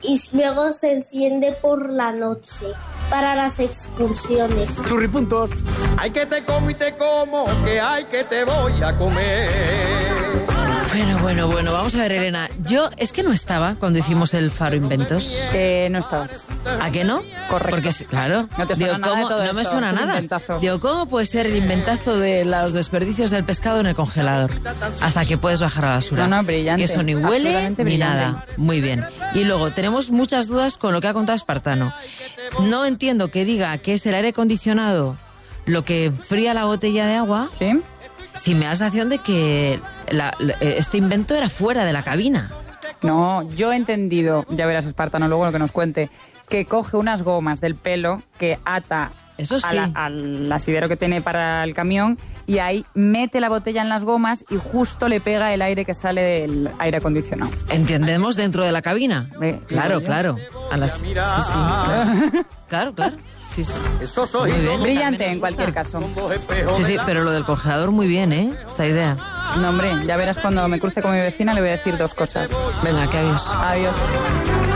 y luego se enciende por la noche para las excursiones. Churripuntos. Hay que te como y te como, que hay que te voy a comer. Bueno, vamos a ver, Elena. Yo es que no estaba cuando hicimos el Faro Inventos. No estabas. ¿A qué no? Correcto. Porque, claro, No te suena nada de todo no esto, me suena un nada. inventazo. Digo, ¿cómo puede ser el inventazo de los desperdicios del pescado en el congelador? Hasta que puedes bajar a la basura. No, brillante. Que eso ni huele Absolutamente ni brillante. nada. Muy bien. Y luego, tenemos muchas dudas con lo que ha contado Espartano. No entiendo que diga que es el aire acondicionado lo que enfría la botella de agua. ¿Sí? Si me da la sensación de que este invento era fuera de la cabina. No, yo he entendido, ya verás Espartano luego lo que nos cuente, que coge unas gomas del pelo que ata Eso sí. al asidero que tiene para el camión y ahí mete la botella en las gomas y justo le pega el aire que sale del aire acondicionado. ¿Entendemos dentro de la cabina? Claro. A las... Sí. Claro. Sí. Eso soy. Muy bien. Brillante También nos en cualquier gusta. caso. Sí, pero lo del congelador muy bien, ¿eh? Esta idea. No, hombre, ya verás cuando me cruce con mi vecina le voy a decir 2 cosas. Venga, que adiós. Adiós.